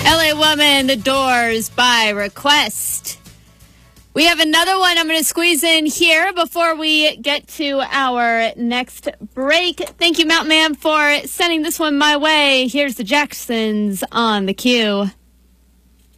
LA Woman, The Doors by request. We have another one I'm going to squeeze in here before we get to our next break. Thank you, Mountain Man, for sending this one my way. Here's the Jacksons on the queue.